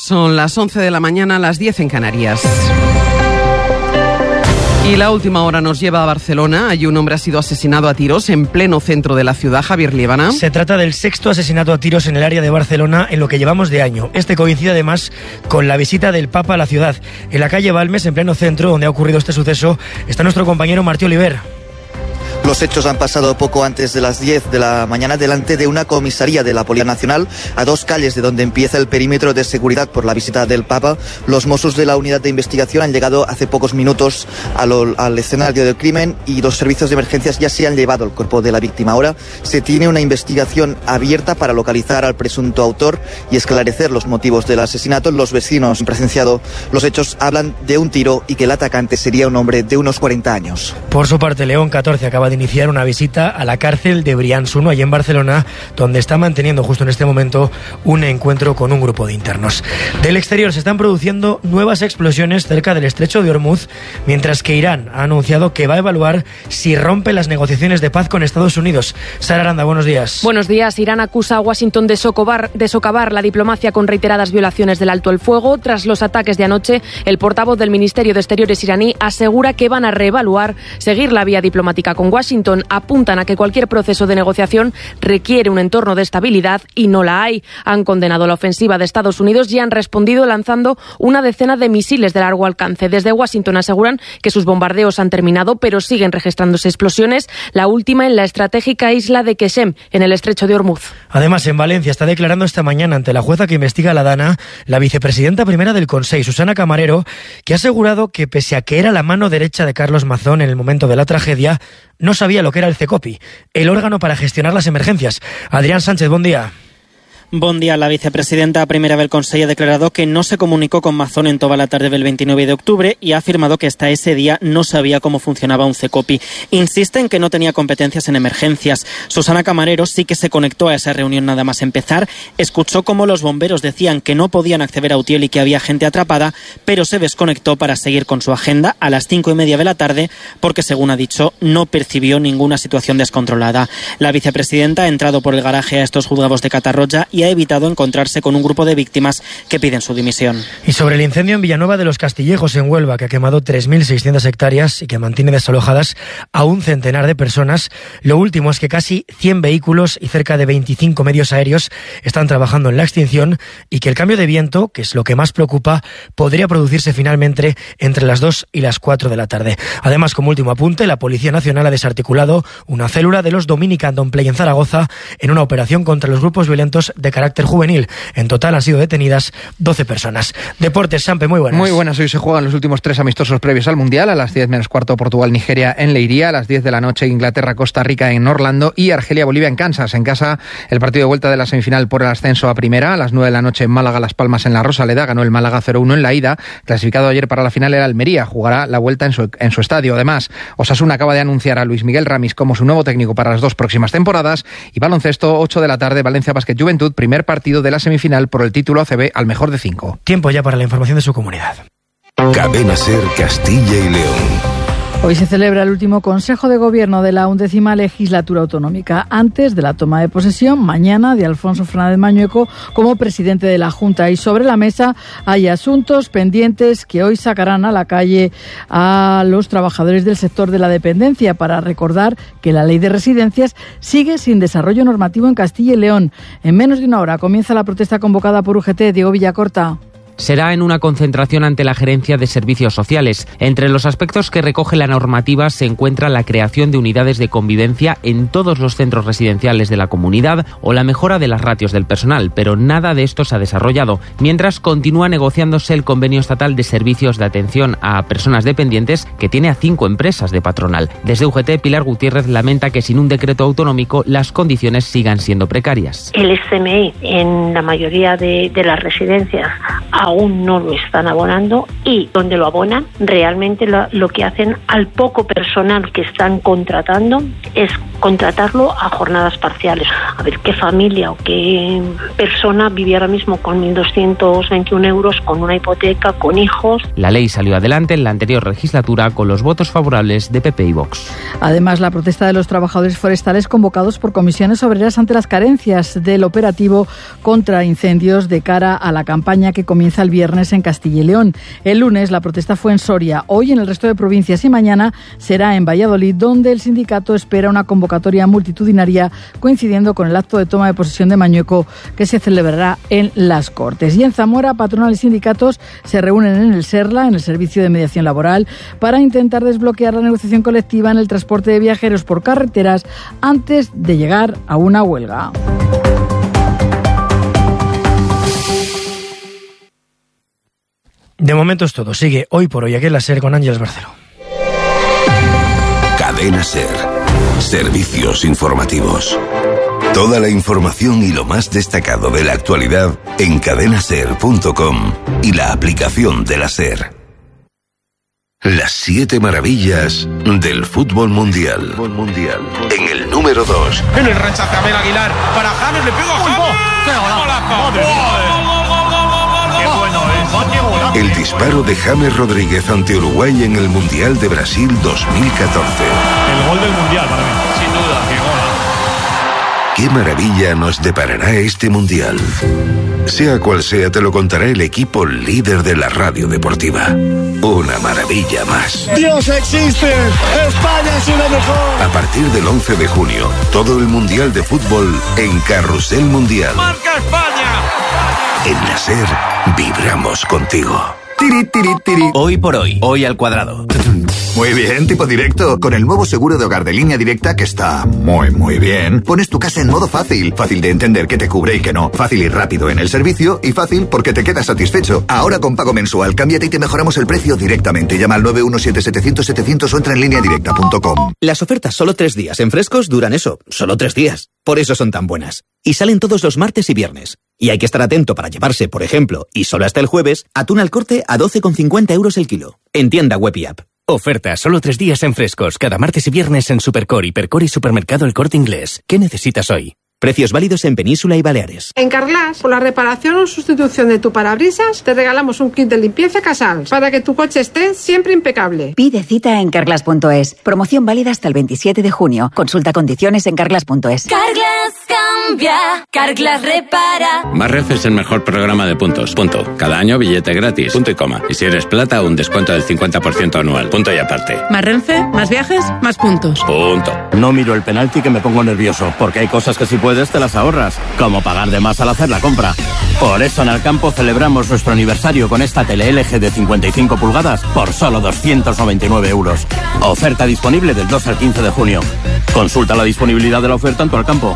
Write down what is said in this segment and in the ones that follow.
Son las 11 de la mañana, las 10 en Canarias. Y la última hora nos lleva a Barcelona. Allí un hombre ha sido asesinado a tiros en pleno centro de la ciudad. Javier Liébana. Se trata del sexto asesinato a tiros en el área de Barcelona en lo que llevamos de año. Este coincide además con la visita del Papa a la ciudad. En la calle Balmes, en pleno centro, donde ha ocurrido este suceso, está nuestro compañero Martí Oliver. Los hechos han pasado poco antes de las 10 de la mañana delante de una comisaría de la Policía Nacional, a 2 calles de donde empieza el perímetro de seguridad por la visita del Papa. Los Mossos de la unidad de investigación han llegado hace pocos minutos al escenario del crimen y los servicios de emergencias ya se han llevado el cuerpo de la víctima. Ahora se tiene una investigación abierta para localizar al presunto autor y esclarecer los motivos del asesinato. Los vecinos han presenciado los hechos, hablan de un tiro y que el atacante sería un hombre de unos 40 años. Por su parte, León 14 acaba de iniciar una visita a la cárcel de Brians 1, allí en Barcelona, donde está manteniendo justo en este momento un encuentro con un grupo de internos. Del exterior se están produciendo nuevas explosiones cerca del estrecho de Hormuz, mientras que Irán ha anunciado que va a evaluar si rompe las negociaciones de paz con Estados Unidos. Sara Aranda, buenos días. Buenos días. Irán acusa a Washington de socavar la diplomacia con reiteradas violaciones del alto el fuego. Tras los ataques de anoche, el portavoz del Ministerio de Exteriores iraní asegura que van a reevaluar seguir la vía diplomática con Washington. Apuntan a que cualquier proceso de negociación requiere un entorno de estabilidad y no la hay. Han condenado la ofensiva de Estados Unidos y han respondido lanzando una decena de misiles de largo alcance. Desde Washington aseguran que sus bombardeos han terminado, pero siguen registrándose explosiones, la última en la estratégica isla de Qesem, en el estrecho de Hormuz. Además, en Valencia está declarando esta mañana ante la jueza que investiga la Dana la vicepresidenta primera del Consell, Susana Camarero, que ha asegurado que pese a que era la mano derecha de Carlos Mazón en el momento de la tragedia, no sabía lo que era el CECOPI, el órgano para gestionar las emergencias. Adrián Sánchez, buen día. Buen día. La vicepresidenta primera del Consell ha declarado que no se comunicó con Mazón en toda la tarde del 29 de octubre y ha afirmado que hasta ese día no sabía cómo funcionaba un CECOPI. Insiste en que no tenía competencias en emergencias. Susana Camarero sí que se conectó a esa reunión nada más empezar, escuchó cómo los bomberos decían que no podían acceder a Utiel y que había gente atrapada, pero se desconectó para seguir con su agenda a las 5:30 de la tarde porque, según ha dicho, no percibió ninguna situación descontrolada. La vicepresidenta ha entrado por el garaje a estos juzgados de Catarroja y ha evitado encontrarse con un grupo de víctimas que piden su dimisión. Y sobre el incendio en Villanueva de los Castillejos, en Huelva, que ha quemado 3.600 hectáreas y que mantiene desalojadas a un centenar de personas, lo último es que casi 100 vehículos y cerca de 25 medios aéreos están trabajando en la extinción y que el cambio de viento, que es lo que más preocupa, podría producirse finalmente entre las 2 y las 4 de la tarde. Además, como último apunte, la Policía Nacional ha desarticulado una célula de los Dominican Don't Play en Zaragoza en una operación contra los grupos violentos de carácter juvenil. En total han sido detenidas 12 personas. Deportes, Sampe, muy buenas. Muy buenas. Hoy se juegan los últimos 3 amistosos previos al Mundial. A las 10 menos cuarto Portugal-Nigeria en Leiría. A las 10 de la noche Inglaterra-Costa Rica en Orlando y Argelia-Bolivia en Kansas. En casa el partido de vuelta de la semifinal por el ascenso a primera. A las 9 de la noche en Málaga-Las Palmas en la Rosaleda. Ganó el Málaga 0-1 en la ida. Clasificado ayer para la final era Almería. Jugará la vuelta en su estadio. Además, Osasuna acaba de anunciar a Luis Miguel Ramis como su nuevo técnico para las 2 próximas temporadas. Y baloncesto, 8 de la tarde, Valencia Basket Juventud, primer partido de la semifinal por el título ACB al mejor de 5. Tiempo ya para la información de su comunidad. Cadena SER Castilla y León. Hoy se celebra el último Consejo de Gobierno de la 11ª legislatura autonómica, antes de la toma de posesión mañana de Alfonso Fernández Mañueco como presidente de la Junta. Y sobre la mesa hay asuntos pendientes que hoy sacarán a la calle a los trabajadores del sector de la dependencia para recordar que la ley de residencias sigue sin desarrollo normativo en Castilla y León. En menos de una hora comienza la protesta convocada por UGT. Diego Villacorta. Será en una concentración ante la Gerencia de Servicios Sociales. Entre los aspectos que recoge la normativa se encuentra la creación de unidades de convivencia en todos los centros residenciales de la comunidad o la mejora de las ratios del personal, pero nada de esto se ha desarrollado. Mientras continúa negociándose el convenio estatal de servicios de atención a personas dependientes que tiene a 5 empresas de patronal. Desde UGT, Pilar Gutiérrez lamenta que sin un decreto autonómico las condiciones sigan siendo precarias. El SMI en la mayoría de las residencias aún no lo están abonando y donde lo abonan realmente lo que hacen al poco personal que están contratando es contratarlo a jornadas parciales. A ver, ¿qué familia o qué persona vive ahora mismo con 1.221 euros, con una hipoteca, con hijos? La ley salió adelante en la anterior legislatura con los votos favorables de PP y Vox. Además, la protesta de los trabajadores forestales convocados por comisiones obreras ante las carencias del operativo contra incendios de cara a la campaña que comienza empieza el viernes en Castilla y León. El lunes la protesta fue en Soria. Hoy en el resto de provincias y mañana será en Valladolid, donde el sindicato espera una convocatoria multitudinaria coincidiendo con el acto de toma de posesión de Mañueco que se celebrará en las Cortes. Y en Zamora, patronal y sindicatos se reúnen en el SERLA, en el Servicio de Mediación Laboral, para intentar desbloquear la negociación colectiva en el transporte de viajeros por carreteras antes de llegar a una huelga. De momento es todo. Sigue Hoy por Hoy aquí en la SER con Ángeles Barceló. Cadena SER. Servicios informativos. Toda la información y lo más destacado de la actualidad en cadenaser.com y la aplicación de la SER. Las 7 maravillas del fútbol mundial. En el número 2. En el rechace a Abel Aguilar para James, le pegó a James. ¡Qué golazo! El disparo de James Rodríguez ante Uruguay en el Mundial de Brasil 2014. El gol del Mundial para mí. Sin duda, qué gol. ¿Qué maravilla nos deparará este Mundial? Sea cual sea, te lo contará el equipo líder de la radio deportiva. Una maravilla más. ¡Dios existe! ¡España es la mejor! A partir del 11 de junio, todo el Mundial de Fútbol en Carrusel Mundial. ¡Marca España! En la SER, vibramos contigo. Tiri, tiri, tiri. Hoy por hoy, hoy al cuadrado. Muy bien, tipo directo. Con el nuevo seguro de hogar de Línea Directa, que está muy bien, pones tu casa en modo fácil. Fácil de entender qué te cubre y qué no. Fácil y rápido en el servicio y fácil porque te quedas satisfecho. Ahora con pago mensual, cámbiate y te mejoramos el precio directamente. Llama al 917-700-700 o entra en lineadirecta.com. Las ofertas solo 3 días en Frescos duran eso, solo 3 días. Por eso son tan buenas. Y salen todos los martes y viernes. Y hay que estar atento para llevarse, por ejemplo, y solo hasta el jueves, atún al corte a 12,50 € el kilo. En tienda web y app. Oferta solo 3 días en Frescos, cada martes y viernes en Supercore, Hipercore y Supermercado El Corte Inglés. ¿Qué necesitas hoy? Precios válidos en Península y Baleares. En Carglass, por la reparación o sustitución de tu parabrisas, te regalamos un kit de limpieza Casals para que tu coche esté siempre impecable. Pide cita en carglass.es. Promoción válida hasta el 27 de junio. Consulta condiciones en carglass.es. Carglass cambia, Carglass repara. Más Renfe es el mejor programa de puntos. Punto. Cada año billete gratis. Punto y coma. Y si eres plata, un descuento del 50% anual. Punto y aparte. Más Renfe, más viajes, más puntos. Punto. No miro el penalti que me pongo nervioso, porque hay cosas que si puedes te las ahorras, como pagar de más al hacer la compra. Por eso en Alcampo celebramos nuestro aniversario con esta tele LG de 55 pulgadas por solo 299 €. Oferta disponible del 2 al 15 de junio. Consulta la disponibilidad de la oferta en tu Alcampo.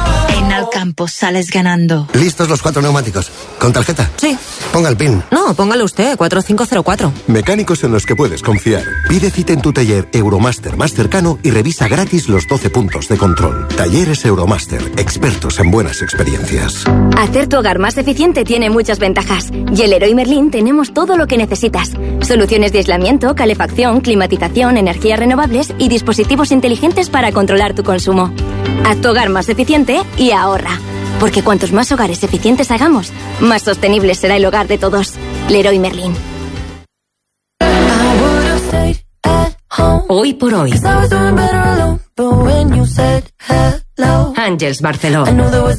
En Alcampo sales ganando. ¿Listos los 4 neumáticos? ¿Con tarjeta? Sí. Ponga el PIN. No, póngalo usted, 4504. Mecánicos en los que puedes confiar. Pide cita en tu taller Euromaster más cercano y revisa gratis los 12 puntos de control. Talleres Euromaster, expertos en buenas experiencias. Hacer tu hogar más eficiente tiene muchas ventajas. Y en Leroy Merlin tenemos todo lo que necesitas. Soluciones de aislamiento, calefacción, climatización, energías renovables y dispositivos inteligentes para controlar tu consumo. Haz tu hogar más eficiente y ahorra. Porque cuantos más hogares eficientes hagamos, más sostenible será el hogar de todos. Leroy Merlin. Hoy por hoy. Ángeles Barceló.